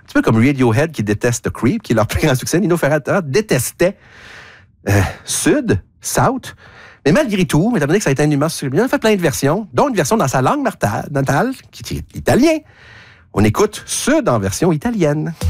petit peu comme Radiohead qui déteste Creep, qui est leur plus grand succès. Nino Ferrata détestait Sud, South. Mais malgré tout, étant donné que ça a été un immense succès, il a fait plein de versions, dont une version dans sa langue natale, qui est italien. On écoute Sud en version italienne.